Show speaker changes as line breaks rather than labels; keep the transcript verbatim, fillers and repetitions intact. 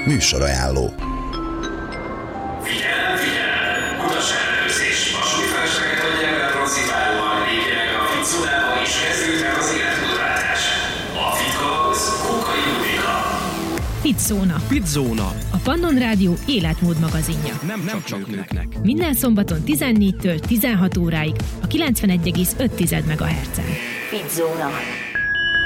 Műsorajánló.
Figyelem, figyelem! Utas ellenőrzés! Vasúti felesleget adják el a transzitálóval, lépjenek a Fitzónába és kezdődj meg az életmódváltás. A Fitkahoz Kókai Ludvika.
Fitzóna.
Fitzóna.
A Pannon Rádió életmód magazinja.
Nem, nem csak, csak nőknek.
Minden szombaton tizennégytől tizenhat óráig a kilencvenegy egész öt megahertzen.
Fitzóna.